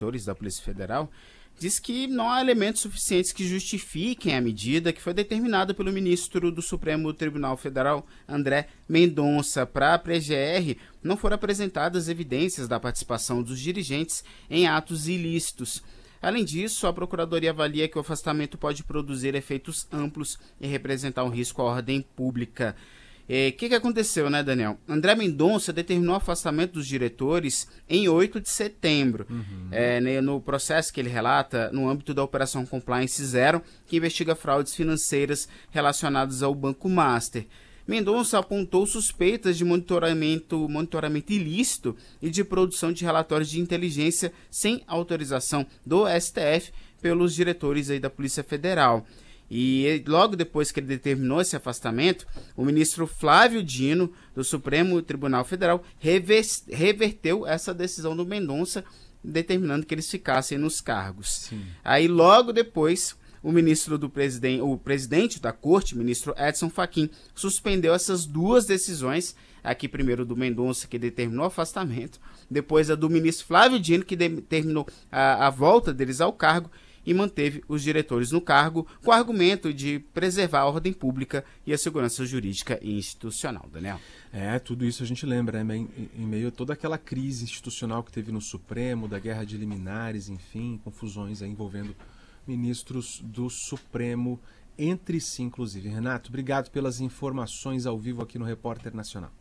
da Polícia Federal, diz que não há elementos suficientes que justifiquem a medida que foi determinada pelo ministro do Supremo Tribunal Federal, André Mendonça. Para a PGR, não foram apresentadas evidências da participação dos dirigentes em atos ilícitos. Além disso, a Procuradoria avalia que o afastamento pode produzir efeitos amplos e representar um risco à ordem pública. O que aconteceu, né, Daniel? André Mendonça determinou o afastamento dos diretores em 8 de setembro. No processo que ele relata, no âmbito da Operação Compliance Zero, que investiga fraudes financeiras relacionadas ao Banco Master. Mendonça apontou suspeitas de monitoramento ilícito e de produção de relatórios de inteligência sem autorização do STF pelos diretores aí da Polícia Federal. E logo depois que ele determinou esse afastamento, o ministro Flávio Dino, do Supremo Tribunal Federal, reverteu essa decisão do Mendonça, determinando que eles ficassem nos cargos. Sim. Aí logo depois, o presidente da corte, ministro Edson Fachin, suspendeu essas duas decisões, aqui primeiro do Mendonça, que determinou o afastamento, depois a do ministro Flávio Dino, que determinou a volta deles ao cargo, e manteve os diretores no cargo com o argumento de preservar a ordem pública e a segurança jurídica e institucional. Daniel? Tudo isso a gente lembra, né? Em meio a toda aquela crise institucional que teve no Supremo, da guerra de liminares, enfim, confusões envolvendo ministros do Supremo, entre si, inclusive. Renato, obrigado pelas informações ao vivo aqui no Repórter Nacional.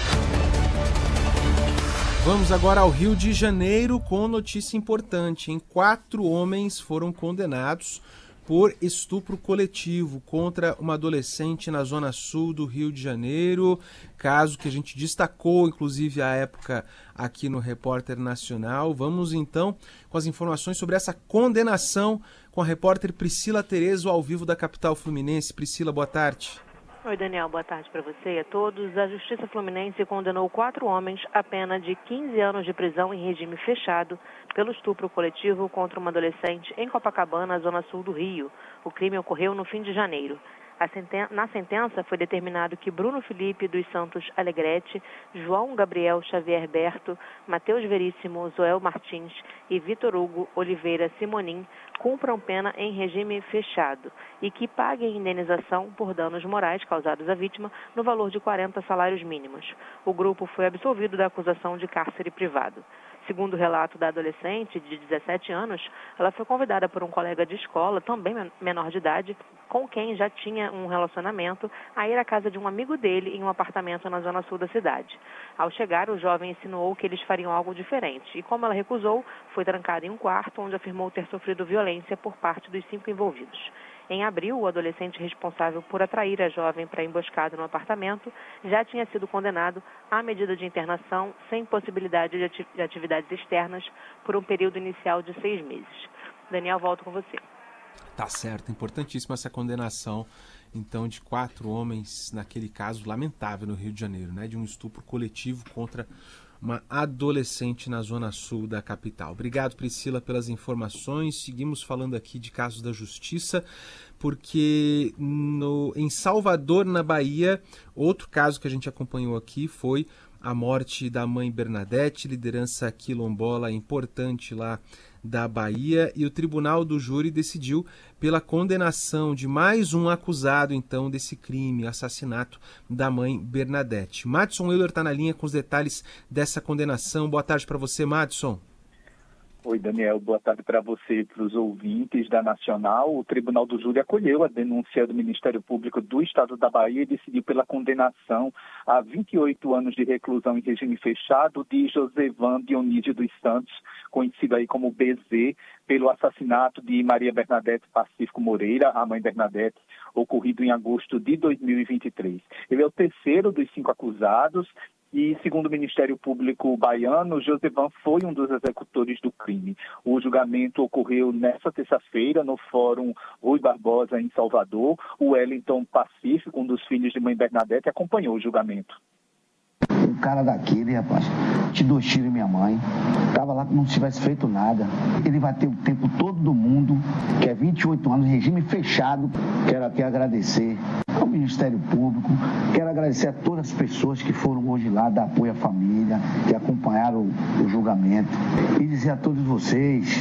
Vamos agora ao Rio de Janeiro com notícia importante. 4 homens foram condenados por estupro coletivo contra uma adolescente na zona sul do Rio de Janeiro. Caso que a gente destacou, inclusive, à época aqui no Repórter Nacional. Vamos então com as informações sobre essa condenação com a repórter Priscila Terezo, ao vivo da capital fluminense. Priscila, boa tarde. Oi, Daniel. Boa tarde para você e a todos. A Justiça Fluminense condenou 4 homens a pena de 15 anos de prisão em regime fechado pelo estupro coletivo contra uma adolescente em Copacabana, zona sul do Rio. O crime ocorreu no fim de janeiro. Na sentença foi determinado que Bruno Felipe dos Santos Alegrete, João Gabriel Xavier Berto, Matheus Veríssimo Zoel Martins e Vitor Hugo Oliveira Simonim cumpram pena em regime fechado e que paguem indenização por danos morais causados à vítima no valor de 40 salários mínimos. O grupo foi absolvido da acusação de cárcere privado. Segundo o relato da adolescente, de 17 anos, ela foi convidada por um colega de escola, também menor de idade, com quem já tinha um relacionamento, a ir à casa de um amigo dele em um apartamento na zona sul da cidade. Ao chegar, o jovem insinuou que eles fariam algo diferente e, como ela recusou, foi trancada em um quarto onde afirmou ter sofrido violência por parte dos 5 envolvidos. Em abril, o adolescente responsável por atrair a jovem para a emboscada no apartamento já tinha sido condenado à medida de internação sem possibilidade de atividades externas por um período inicial de 6 meses. Daniel, volto com você. Tá certo, importantíssima essa condenação, então, de 4 homens, naquele caso lamentável no Rio de Janeiro, né, de um estupro coletivo contra uma adolescente na zona sul da capital. Obrigado, Priscila, pelas informações. Seguimos falando aqui de casos da justiça, porque em Salvador, na Bahia, outro caso que a gente acompanhou aqui foi a morte da mãe Bernadette, liderança quilombola importante lá da Bahia, e o Tribunal do Júri decidiu pela condenação de mais um acusado, então, desse crime, assassinato da mãe Bernadette. Madison Euler está na linha com os detalhes dessa condenação. Boa tarde para você, Madison. Oi, Daniel. Boa tarde para você e para os ouvintes da Nacional. O Tribunal do Júri acolheu a denúncia do Ministério Público do Estado da Bahia e decidiu pela condenação a 28 anos de reclusão em regime fechado de Josevan Dionísio dos Santos, conhecido aí como BZ, pelo assassinato de Maria Bernadette Pacífico Moreira, a mãe Bernadette, ocorrido em agosto de 2023. Ele é o terceiro dos 5 acusados. E, segundo o Ministério Público baiano, Josevan foi um dos executores do crime. O julgamento ocorreu nesta terça-feira no Fórum Rui Barbosa, em Salvador. O Wellington Pacífico, um dos filhos de mãe Bernadette, acompanhou o julgamento. cara daquele, rapaz, te dou tiro em minha mãe. Tava lá como se tivesse feito nada. Ele vai ter o tempo todo do mundo, que é 28 anos, regime fechado. Quero aqui agradecer ao Ministério Público, quero agradecer a todas as pessoas que foram hoje lá dar apoio à família, que acompanharam o julgamento, e dizer a todos vocês